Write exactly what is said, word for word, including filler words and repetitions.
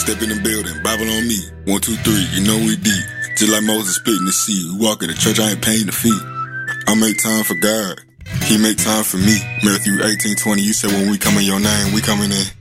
step in the building, Bible on me. One, two, three, you know we deep. Just like Moses spitting the sea. We walk in the church, I ain't paying the fee. I make time for God. He make time for me. Matthew eighteen twenty, you said when we come in your name, we coming in.